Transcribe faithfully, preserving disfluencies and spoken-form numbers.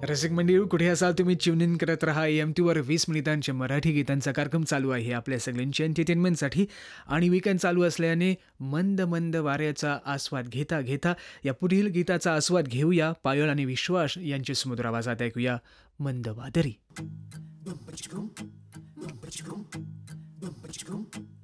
रसिक मंडळी कुठे असाल तुम्ही ट्यून इन करत राहा एम टीवर वीस मिनिटांचे मराठी गीतांचा कार्यक्रम चालू आहे आपल्या सगळ्यांच्या एंटरटेनमेंटसाठी. आणि वीकेंड चालू असल्याने मंद मंद वाऱ्याचा आस्वाद घेता घेता या पुढील गीताचा आस्वाद घेऊया. पायल आणि विश्वास यांचे सुमधुर आवाजात ऐकूया मंद वादरी.